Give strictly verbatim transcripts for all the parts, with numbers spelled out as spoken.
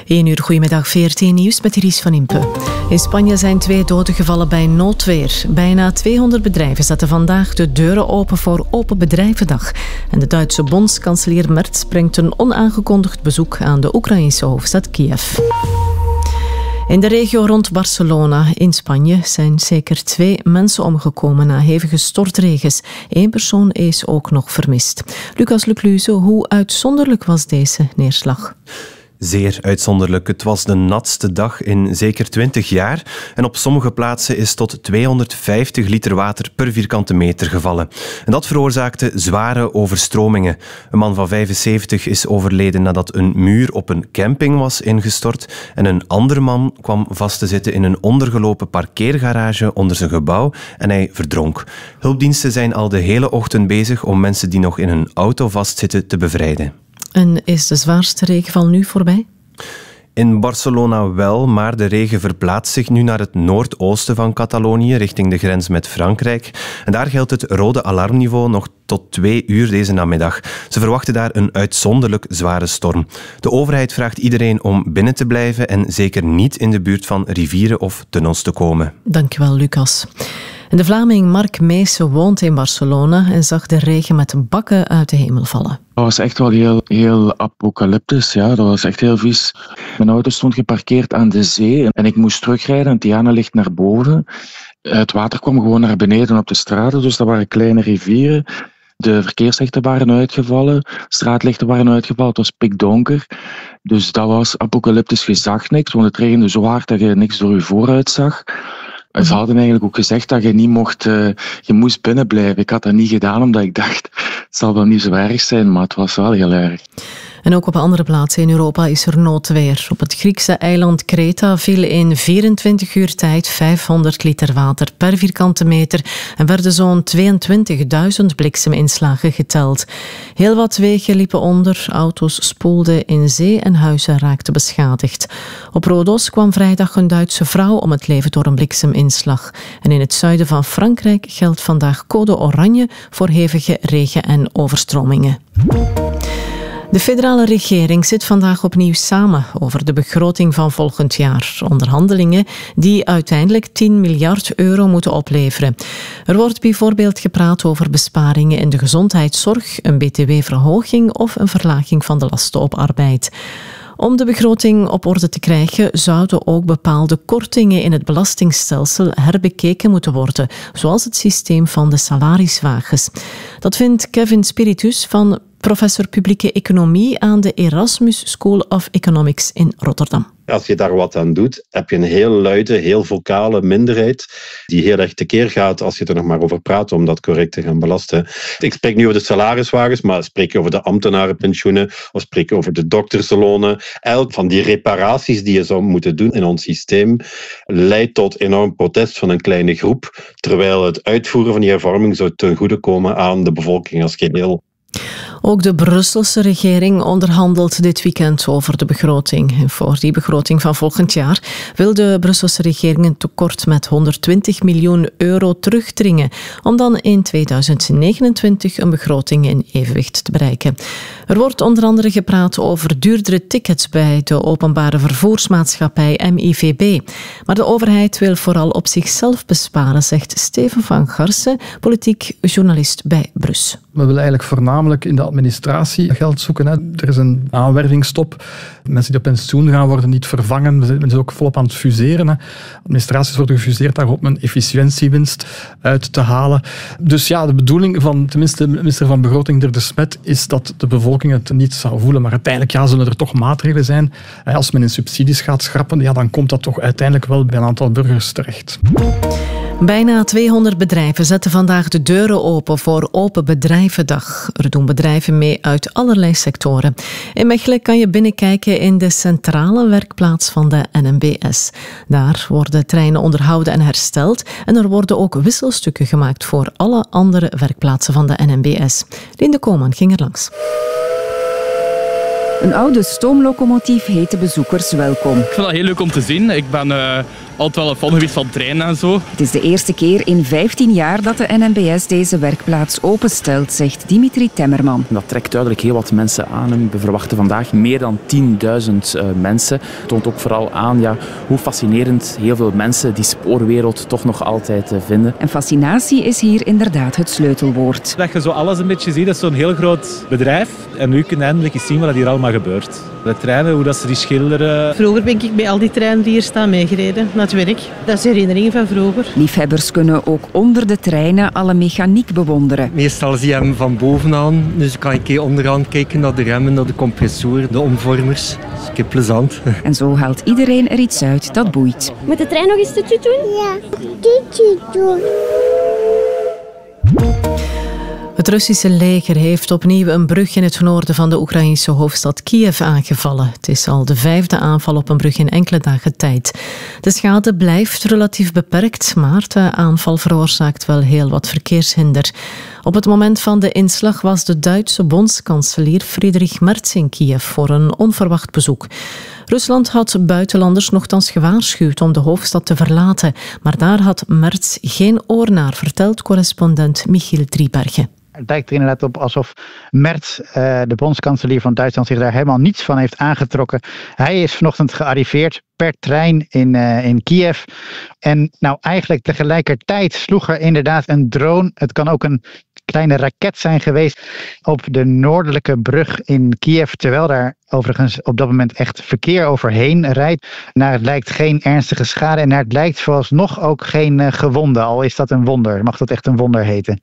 één uur, goedemiddag, V R T Nieuws met Iris van Impe. In Spanje zijn twee doden gevallen bij noodweer. Bijna tweehonderd bedrijven zetten vandaag de deuren open voor Open Bedrijvendag. En de Duitse bondskanselier Merz brengt een onaangekondigd bezoek aan de Oekraïnse hoofdstad Kiev. In de regio rond Barcelona in Spanje zijn zeker twee mensen omgekomen na hevige stortregens. Eén persoon is ook nog vermist. Lucas Lecluze, hoe uitzonderlijk was deze neerslag? Zeer uitzonderlijk. Het was de natste dag in zeker twintig jaar en op sommige plaatsen is tot tweehonderdvijftig liter water per vierkante meter gevallen. En dat veroorzaakte zware overstromingen. Een man van vijfenzeventig is overleden nadat een muur op een camping was ingestort en een andere man kwam vast te zitten in een ondergelopen parkeergarage onder zijn gebouw en hij verdronk. Hulpdiensten zijn al de hele ochtend bezig om mensen die nog in een auto vastzitten te bevrijden. En is de zwaarste regenval nu voorbij? In Barcelona wel, maar de regen verplaatst zich nu naar het noordoosten van Catalonië, richting de grens met Frankrijk. En daar geldt het rode alarmniveau nog tot twee uur deze namiddag. Ze verwachten daar een uitzonderlijk zware storm. De overheid vraagt iedereen om binnen te blijven en zeker niet in de buurt van rivieren of tunnels te komen. Dankjewel, Lucas. En de Vlaming Mark Meijsen woont in Barcelona en zag de regen met bakken uit de hemel vallen. Dat was echt wel heel, heel apocalyptisch. Ja. Dat was echt heel vies. Mijn auto stond geparkeerd aan de zee en ik moest terugrijden en Tiana ligt naar boven. Het water kwam gewoon naar beneden op de straten, dus dat waren kleine rivieren. De verkeerslichten waren uitgevallen, straatlichten waren uitgevallen, het was pikdonker. Dus dat was apocalyptisch, je zag niks, want het regende zo hard dat je niks door je vooruit zag. Ze hadden eigenlijk ook gezegd dat je niet mocht, uh, je moest binnen blijven. Ik had dat niet gedaan, omdat ik dacht, het zal wel niet zo erg zijn, maar het was wel heel erg. En ook op andere plaatsen in Europa is er noodweer. Op het Griekse eiland Kreta viel in vierentwintig uur tijd vijfhonderd liter water per vierkante meter en werden zo'n tweeëntwintigduizend blikseminslagen geteld. Heel wat wegen liepen onder, auto's spoelden in zee en huizen raakten beschadigd. Op Rodos kwam vrijdag een Duitse vrouw om het leven door een blikseminslag. En in het zuiden van Frankrijk geldt vandaag code oranje voor hevige regen- en overstromingen. De federale regering zit vandaag opnieuw samen over de begroting van volgend jaar. Onderhandelingen die uiteindelijk tien miljard euro moeten opleveren. Er wordt bijvoorbeeld gepraat over besparingen in de gezondheidszorg, een B T W-verhoging of een verlaging van de lasten op arbeid. Om de begroting op orde te krijgen, zouden ook bepaalde kortingen in het belastingstelsel herbekeken moeten worden, zoals het systeem van de salariswagens. Dat vindt Kevin Spiritus van professor publieke economie aan de Erasmus School of Economics in Rotterdam. Als je daar wat aan doet, heb je een heel luide, heel vocale minderheid die heel erg tekeer gaat als je er nog maar over praat om dat correct te gaan belasten. Ik spreek nu over de salariswagens, maar spreek je over de ambtenarenpensioenen of spreek je over de dokterslonen. Elk van die reparaties die je zou moeten doen in ons systeem leidt tot enorm protest van een kleine groep, terwijl het uitvoeren van die hervorming zou ten goede komen aan de bevolking als geheel. Ook de Brusselse regering onderhandelt dit weekend over de begroting. En voor die begroting van volgend jaar wil de Brusselse regering een tekort met honderdtwintig miljoen euro terugdringen, om dan in tweeduizend negenentwintig een begroting in evenwicht te bereiken. Er wordt onder andere gepraat over duurdere tickets bij de openbare vervoersmaatschappij M I V B. Maar de overheid wil vooral op zichzelf besparen, zegt Steven van Garsen, politiek journalist bij Brus. We willen eigenlijk voornamelijk in de administratie geld zoeken. Hè. Er is een aanwervingsstop. Mensen die op pensioen gaan worden niet vervangen. We zijn ook volop aan het fuseren. Hè. Administraties worden gefuseerd daar om een efficiëntiewinst uit te halen. Dus ja, de bedoeling van tenminste de minister van Begroting Dirk de Smet is dat de bevolking het niet zou voelen. Maar uiteindelijk ja, zullen er toch maatregelen zijn. Als men in subsidies gaat schrappen, ja, dan komt dat toch uiteindelijk wel bij een aantal burgers terecht. Bijna tweehonderd bedrijven zetten vandaag de deuren open voor Open Bedrijvendag. Er doen bedrijven mee uit allerlei sectoren. In Mechelen kan je binnenkijken in de centrale werkplaats van de N M B S. Daar worden treinen onderhouden en hersteld en er worden ook wisselstukken gemaakt voor alle andere werkplaatsen van de N M B S. Linde Koman ging er langs. Een oude stoomlocomotief heet de bezoekers welkom. Ik vind dat heel leuk om te zien. Ik ben uh, altijd wel een fan geweest van treinen en zo. Het is de eerste keer in vijftien jaar dat de N M B S deze werkplaats openstelt, zegt Dimitri Temmerman. Dat trekt duidelijk heel wat mensen aan. We verwachten vandaag meer dan tienduizend uh, mensen. Het toont ook vooral aan ja, hoe fascinerend heel veel mensen die spoorwereld toch nog altijd uh, vinden. En fascinatie is hier inderdaad het sleutelwoord. Dat je zo alles een beetje ziet, dat is zo'n heel groot bedrijf. En nu kun je eindelijk eens zien wat hier allemaal gebeurt. De treinen, hoe dat ze die schilderen. Vroeger ben ik bij al die treinen die hier staan meegereden naar het werk. Dat is herinneringen van vroeger. Liefhebbers kunnen ook onder de treinen alle mechaniek bewonderen. Meestal zie je hem van bovenaan, dus ik kan een keer onderaan kijken naar de remmen, naar de compressor, de omvormers. Dat is een keer plezant. En zo haalt iedereen er iets uit dat boeit. Moet de trein nog eens tutut doen? Ja, tutut doen. Het Russische leger heeft opnieuw een brug in het noorden van de Oekraïnse hoofdstad Kiev aangevallen. Het is al de vijfde aanval op een brug in enkele dagen tijd. De schade blijft relatief beperkt, maar de aanval veroorzaakt wel heel wat verkeershinder. Op het moment van de inslag was de Duitse bondskanselier Friedrich Merz in Kiev voor een onverwacht bezoek. Rusland had buitenlanders nochtans gewaarschuwd om de hoofdstad te verlaten, maar daar had Merz geen oor naar, vertelt correspondent Michiel Driebergen. Het lijkt er inderdaad op alsof Merz, de bondskanselier van Duitsland, zich daar helemaal niets van heeft aangetrokken. Hij is vanochtend gearriveerd per trein in, uh, in Kiev. En nou eigenlijk tegelijkertijd sloeg er inderdaad een drone. Het kan ook een kleine raket zijn geweest op de noordelijke brug in Kiev, terwijl daar overigens op dat moment echt verkeer overheen rijdt. Naar het lijkt geen ernstige schade en naar het lijkt vooralsnog ook geen uh, gewonden, al is dat een wonder. Mag dat echt een wonder heten.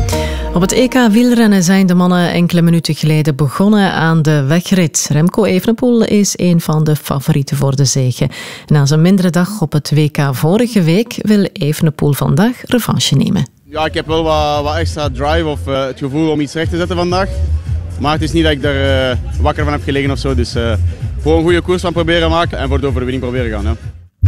Op het E K wielrennen zijn de mannen enkele minuten geleden begonnen aan de wegrit. Remco Evenepoel is een van de favorieten voor de zege. Na zijn mindere dag op het W K vorige week wil Evenepoel vandaag revanche nemen. Ja, ik heb wel wat, wat extra drive of uh, het gevoel om iets recht te zetten vandaag. Maar het is niet dat ik er uh, wakker van heb gelegen of zo. Dus uh, gewoon een goede koers van proberen maken en voor de overwinning proberen gaan. Ja.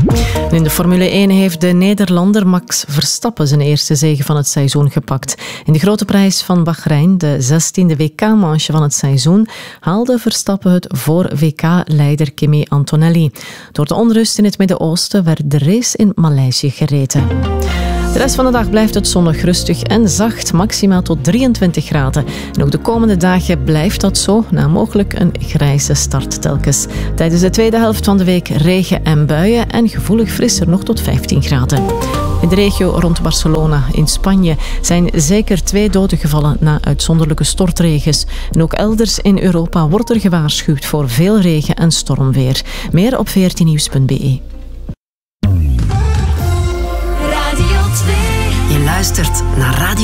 In de Formule één heeft de Nederlander Max Verstappen zijn eerste zege van het seizoen gepakt. In de grote prijs van Bahrein, de zestiende W K-manche van het seizoen, haalde Verstappen het voor W K-leider Kimi Antonelli. Door de onrust in het Midden-Oosten werd de race in Maleisië gereden. De rest van de dag blijft het zonnig, rustig en zacht, maximaal tot drieëntwintig graden. En ook de komende dagen blijft dat zo, na mogelijk een grijze start telkens. Tijdens de tweede helft van de week regen en buien en gevoelig frisser nog tot vijftien graden. In de regio rond Barcelona in Spanje zijn zeker twee doden gevallen na uitzonderlijke stortregens. En ook elders in Europa wordt er gewaarschuwd voor veel regen en stormweer. Meer op veertien nieuws punt b e. Je luistert naar Radio